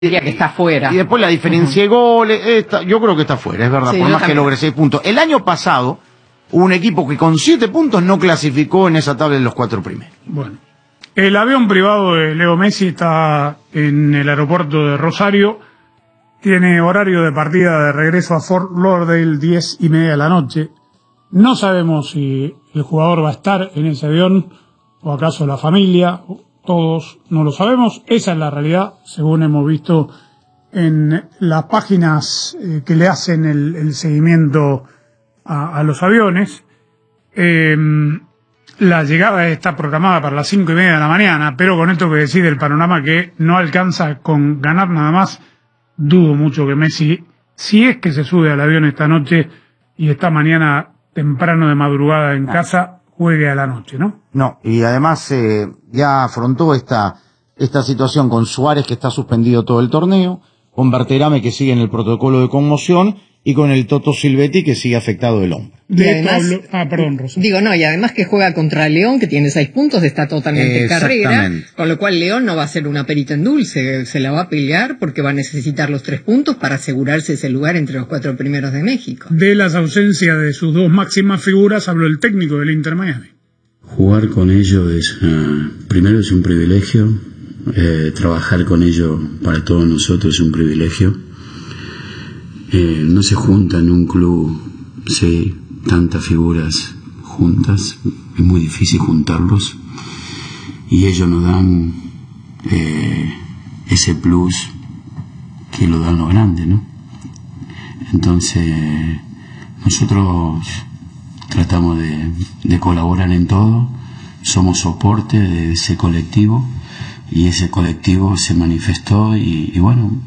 diría que está fuera. Y después la diferencia de goles, yo creo que está fuera, es verdad, Sí, por más también. que logre 6 puntos. El año pasado hubo un equipo que con 7 puntos no clasificó en esa tabla de los 4 primeros. Bueno, el avión privado de Leo Messi está en el aeropuerto de Rosario. Tiene horario de partida de regreso a Fort Lauderdale 10:30 de la noche. No sabemos si el jugador va a estar en ese avión o acaso la familia. Todos no lo sabemos. Esa es la realidad, según hemos visto en las páginas que le hacen el seguimiento a los aviones. La llegada está programada para las 5:30 de la mañana, pero con esto que decide el panorama que no alcanza con ganar nada más, dudo mucho que Messi, si es que se sube al avión esta noche y está mañana temprano de madrugada en casa, juegue a la noche, ¿no? No, y además ya afrontó esta situación con Suárez, que está suspendido todo el torneo, con Berterame, que sigue en el protocolo de conmoción, y con el Toto Silvetti, que sigue afectado del hombro. Y además, perdón, Rosa. y además que juega contra León, que tiene 6 puntos, está totalmente en carrera, con lo cual León no va a ser una perita en dulce, se la va a pelear porque va a necesitar los 3 puntos para asegurarse ese lugar entre los 4 primeros de México. De las ausencias de sus dos máximas figuras, habló el técnico del Inter Miami. Jugar con ellos es, primero es un privilegio, trabajar con ellos para todos nosotros es un privilegio. No se junta en un club, sí, tantas figuras juntas, es muy difícil juntarlos, y ellos nos dan ese plus que lo dan los grandes, ¿no? Entonces nosotros tratamos de colaborar en todo, somos soporte de ese colectivo, y ese colectivo se manifestó y bueno,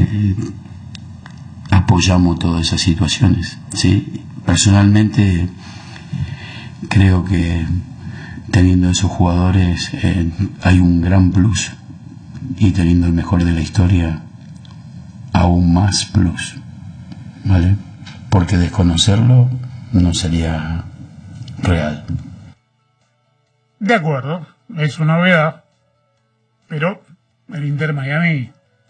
apoyamos todas esas situaciones, ¿sí? Personalmente creo que teniendo esos jugadores hay un gran plus, y teniendo el mejor de la historia aún más plus, ¿vale? Porque desconocerlo no sería real. De acuerdo, es una novedad, pero el Inter Miami,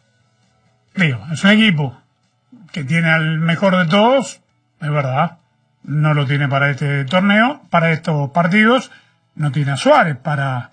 es un equipo que tiene al mejor de todos, es verdad, no lo tiene para este torneo, para estos partidos, no tiene a Suárez para...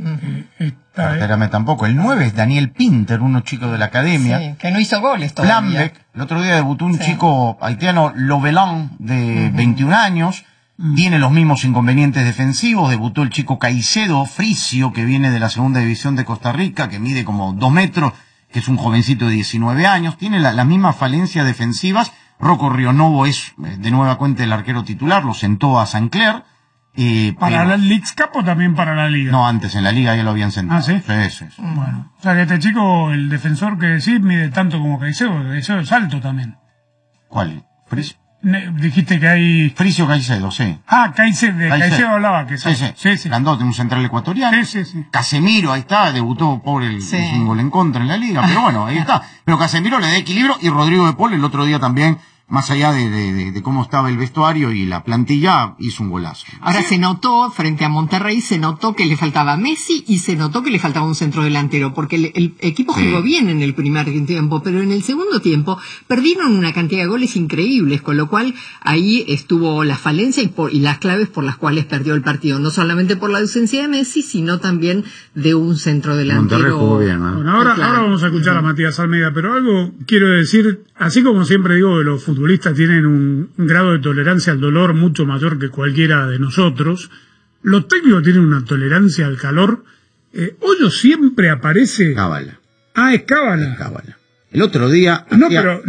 Espérame tampoco, el 9 es Daniel Pinter, uno chico de la academia. Sí, que no hizo goles todavía. Lambeck, el otro día debutó un chico haitiano, Lovelin, de 21 años, tiene los mismos inconvenientes defensivos. Debutó el chico Caicedo Fricio, que viene de la segunda división de Costa Rica, que mide como 2 metros, que es un jovencito de 19 años, tiene las mismas falencias defensivas. Rocco Rionovo es de nueva cuenta el arquero titular, lo sentó a Sancler. ¿Para la Leagues Cup o también para la Liga? No, antes en la Liga ya lo habían sentado. ¿Ah, sí? Sí. Bueno, o sea que este chico, el defensor que decís, mide tanto como Caicedo, Caicedo es alto también. ¿Cuál? ¿Fricio? Dijiste que hay... Fricio Caicedo, sí. Ah, Caicedo hablaba que sí. Grandote, un central ecuatoriano. Sí. Casemiro, ahí está, debutó, pobre, hizo un gol en contra en la Liga, pero bueno, ahí está. Pero Casemiro le da equilibrio, y Rodrigo de Paul el otro día también, más allá de cómo estaba el vestuario y la plantilla, hizo un golazo. Ahora se notó, frente a Monterrey, se notó que le faltaba Messi y se notó que le faltaba un centro delantero, porque el equipo jugó bien en el primer tiempo, pero en el segundo tiempo perdieron una cantidad de goles increíbles, con lo cual ahí estuvo la falencia y las claves por las cuales perdió el partido, no solamente por la ausencia de Messi, sino también de un centro delantero. Monterrey jugó bien, ¿no? Bueno, ahora vamos a escuchar a Matías Almeida, pero algo quiero decir, así como siempre digo que los futbolistas tienen un grado de tolerancia al dolor mucho mayor que cualquiera de nosotros, los técnicos tienen una tolerancia al calor. Hoyo siempre aparece... Cábala. Ah, es cábala. Cábala. El otro día... No, pero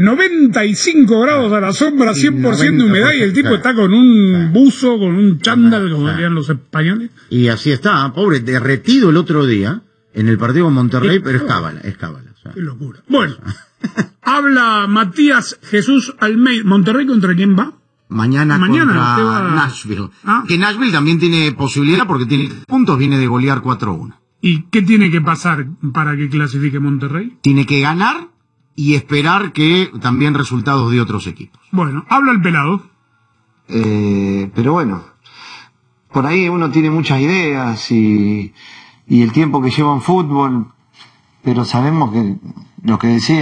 95 grados a la sombra, 100% de humedad, y el tipo está con un buzo, con un chándal, como dirían los españoles. Y así está, pobre, derretido el otro día, en el partido con Monterrey, pero es cábala. Qué locura. Bueno, habla Matías Jesús Almeida. ¿Monterrey contra quién va? Mañana contra Nashville. Que Nashville también tiene posibilidad porque tiene puntos, viene de golear 4-1. ¿Y qué tiene que pasar para que clasifique Monterrey? Tiene que ganar y esperar que también resultados de otros equipos. Bueno, habla el pelado. Pero bueno, por ahí uno tiene muchas ideas y el tiempo que lleva en fútbol, pero sabemos que lo que decía